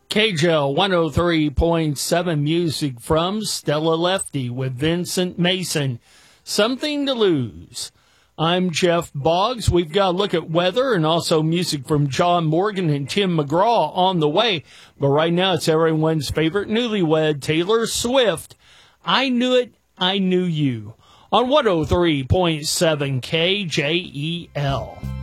KJL 103.7 music from Stella Lefty with Vincent Mason. Something to Lose. I'm Jeff Boggs. We've got a look at weather and also music from John Morgan and Tim McGraw on the way. But right now it's everyone's favorite newlywed, Taylor Swift. I Knew It, I Knew You on 103.7 KJEL.